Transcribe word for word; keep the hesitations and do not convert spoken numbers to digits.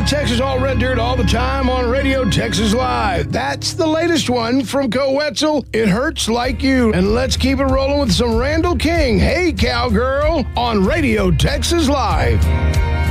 Texas, all red dirt, all the time on Radio Texas Live. That's the latest one from Coetzel. It hurts like you. And let's keep it rolling with some Randall King. Hey, cowgirl, on Radio Texas Live.